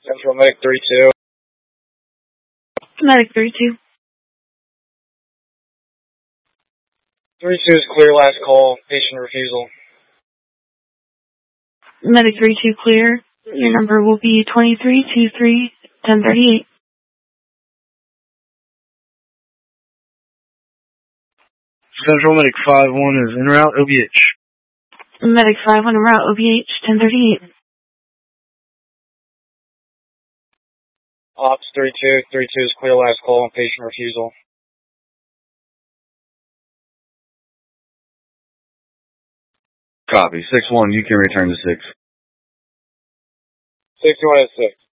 Central Medic 3-2. Medic 3-2. 3-2 is clear, last call, patient refusal. Medic 3-2 clear. Your number will be 2323-1038. Central Medic 5-1 is en route, OBH. Medic 5-1 en route, OBH 1038. Ops 3-2. 3-2 is clear, last call, patient refusal. Copy. 6-1, you can return to 6. 6-1 is 6.